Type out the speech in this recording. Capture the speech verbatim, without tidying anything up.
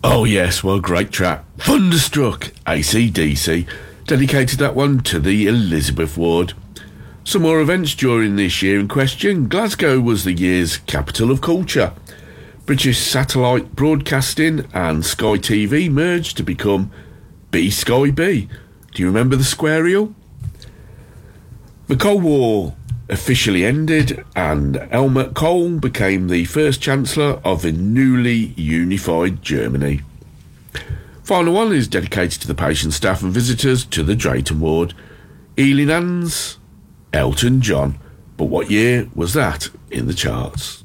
Oh yes, well, great track. Thunderstruck, A C D C. Dedicated that one to the Elizabeth Ward. Some more events during this year in question. Glasgow was the year's capital of culture. British Satellite Broadcasting and Sky T V merged to become B Sky B. Do you remember the square eel? The Cold War officially ended and Helmut Kohl became the first Chancellor of the newly unified Germany. Final one is dedicated to the patient, staff and visitors to the Drayton Ward. Ealing Hands, Elton John. But what year was that in the charts?